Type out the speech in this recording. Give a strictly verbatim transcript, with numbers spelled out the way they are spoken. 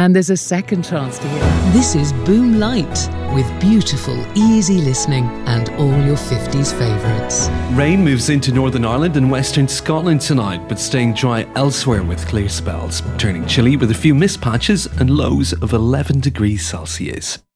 And there's a second chance to hear. This is Boom Light, with beautiful, easy listening and all your fifties favourites. Rain moves into Northern Ireland and Western Scotland tonight, but staying dry elsewhere with clear spells, turning chilly with a few mist patches and lows of eleven degrees Celsius.